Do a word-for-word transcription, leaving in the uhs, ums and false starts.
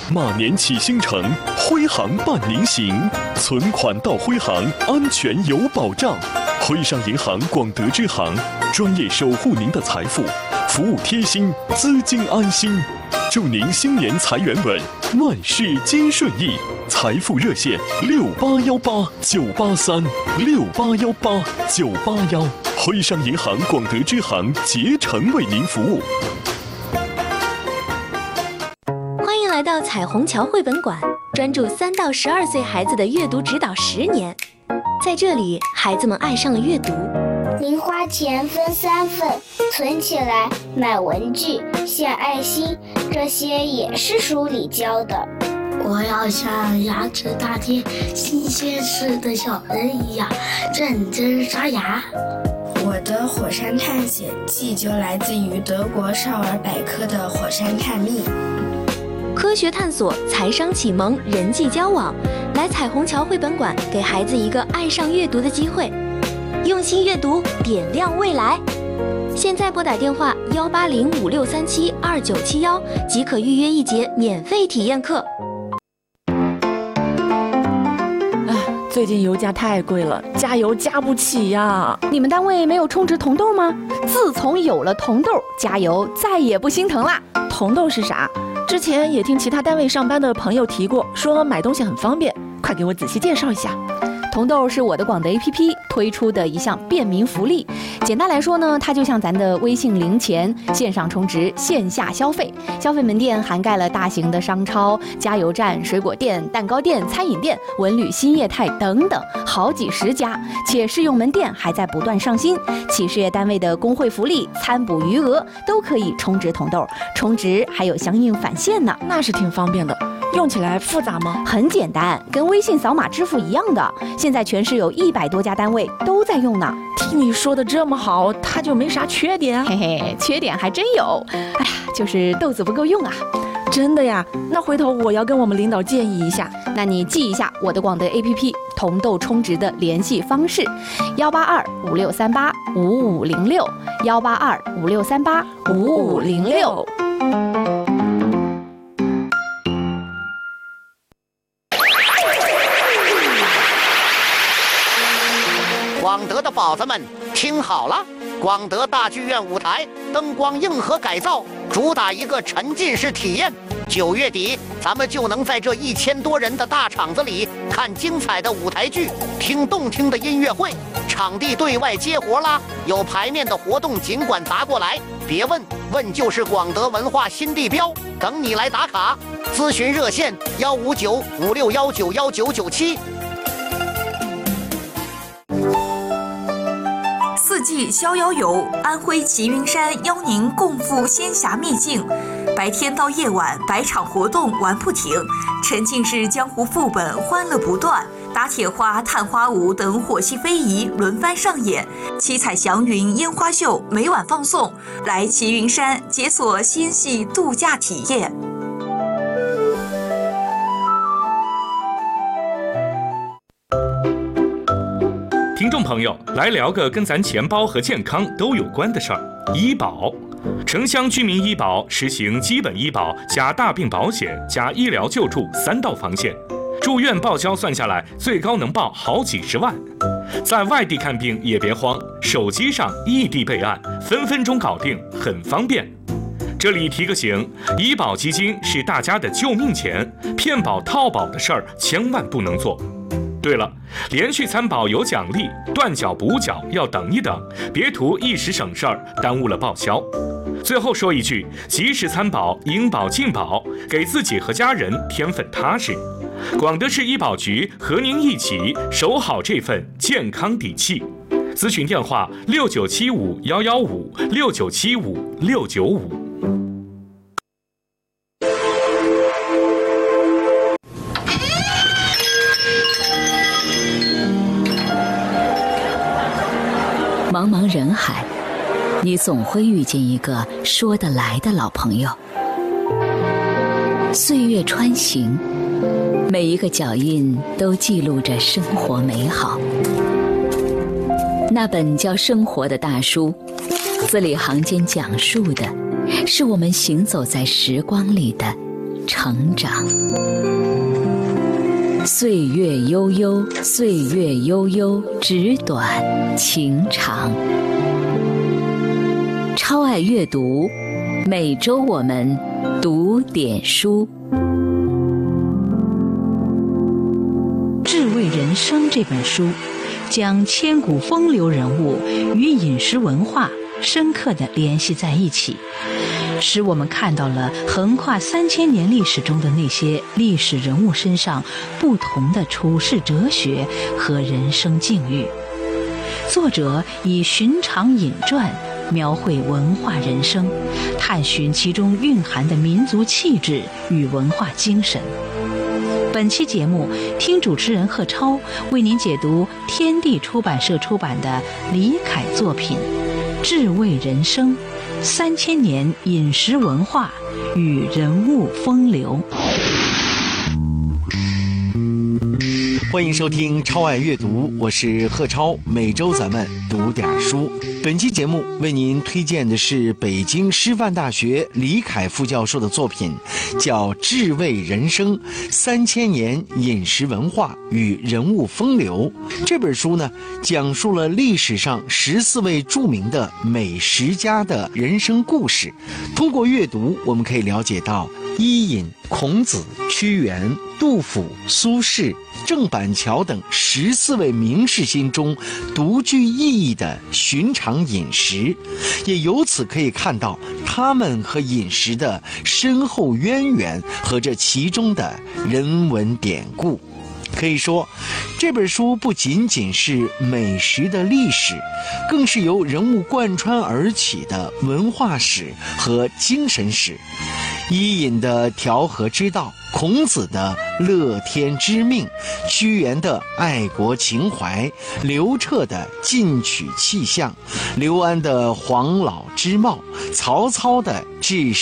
马年启星城，徽行伴您行，存款到徽行，安全有保障。徽商银行广德支行，专业守护您的财富，服务贴心，资金安心。祝您新年财源稳，万事皆顺意。财富热线六八幺八九八三六八幺八九八幺，徽商银行广德支行竭诚为您服务。 欢迎来到彩虹桥绘本馆，专注三到十二岁孩子的阅读指导十年。在这里，孩子们爱上了阅读。 零花钱分三份，存起来买文具、献爱心，这些也是书里教的。 我要像牙齿大贴、新鲜吃的小人一样认真刷牙。 我的火山探险记就来自于德国少儿百科的火山探秘。 科学探索、财商启蒙、人际交往，来彩虹桥绘本馆，给孩子一个爱上阅读的机会。用心阅读，点亮未来。现在拨打电话幺八零五六三七二九七幺，即可预约一节免费体验课。 最近油价太贵了，加油加不起呀！ 你们单位没有充值铜豆吗？自从有了铜豆，加油再也不心疼啦。 铜豆是啥？之前也听其他单位上班的朋友提过，说买东西很方便，快给我仔细介绍一下。 铜豆是我的广德 A P P 推出的一项便民福利。简单来说呢，它就像咱的微信零钱，线上充值，线下消费。消费门店涵盖了大型的商超、加油站、水果店、蛋糕店、餐饮店、文旅新业态等等，好几十家。且试用门店还在不断上新，企事业单位的工会福利、餐补余额都可以充值铜豆，充值还有相应返现呢。 那是挺方便的。用起来复杂吗？ 很简单，跟微信扫码支付一样的。现在全市有一百多家单位都在用呢。 听你说的这么好，它就没啥缺点？ 嘿嘿，缺点还真有。哎呀，就是豆子不够用啊。 真的呀？那回头我要跟我们领导建议一下。 那你记一下我的广德 A P P 铜豆充值的联系方式：幺八二五六三八五五零六，幺八二五六三八五五零六。 广德的宝子们，听好了！广德大剧院舞台灯光硬核改造，主打一个沉浸式体验。九月底，咱们就能在这一千多人的大场子里看精彩的舞台剧，听动听的音乐会。场地对外接活啦，有排面的活动尽管砸过来，别问，问就是广德文化新地标，等你来打卡。咨询热线：幺五九五六幺九幺九九七。 四季逍遥游，安徽齐云山邀您共赴仙侠秘境。白天到夜晚，百场活动玩不停，沉浸式江湖副本欢乐不断，打铁花、探花舞等火系非遗轮番上演，七彩祥云烟花秀每晚放送。来齐云山解锁仙系度假体验。 听众朋友，来聊个跟咱钱包和健康都有关的事儿——医保。城乡居民医保实行基本医保加大病保险加医疗救助三道防线，住院报销算下来，最高能报好几十万。在外地看病也别慌，手机上异地备案，分分钟搞定，很方便。这里提个醒，医保基金是大家的救命钱，骗保套保的事儿千万不能做。对了，连续参保有奖励，断缴补缴要等一等，别图一时省事儿，耽误了报销。最后说一句，及时参保，应保尽保，给自己和家人添份踏实。广德市医保局和您一起守好这份健康底气。咨询电话：六九七五幺幺五六九七五六九五。 茫茫人海，你总会遇见一个说得来的老朋友。岁月穿行，每一个脚印都记录着生活美好。那本叫《生活》的大书，字里行间讲述的是我们行走在时光里的成长。岁月悠悠，岁月悠悠，纸短情长。超爱阅读，每周我们读点书。 《智慧人生》这本书将千古风流人物与饮食文化深刻地联系在一起，使我们看到了横跨三千年历史中的那些历史人物身上不同的处世哲学和人生境遇。作者以寻常饮传描绘文化人生，探寻其中蕴含的民族气质与文化精神。本期节目，听主持人贺超为您解读天地出版社出版的李凯作品《智慧人生：三千年饮食文化与人物风流》。 欢迎收听超爱阅读，我是贺超，每周咱们读点书。本期节目为您推荐的是北京师范大学李凯副教授的作品，叫《智慧人生：三千年饮食文化与人物风流》。这本书呢，讲述了历史上十四位著名的美食家的人生故事。通过阅读，我们可以了解到伊尹、孔子、屈原、杜甫、苏轼、郑板桥等十四位名士心中独具意义的寻常饮食，也由此可以看到他们和饮食的深厚渊源和这其中的人文典故。可以说，这本书不仅仅是美食的历史，更是由人物贯穿而起的文化史和精神史。伊尹的调和之道，孔子的乐天知命，屈原的爱国情怀，刘彻的进取气象，刘安的黄老之貌，曹操的治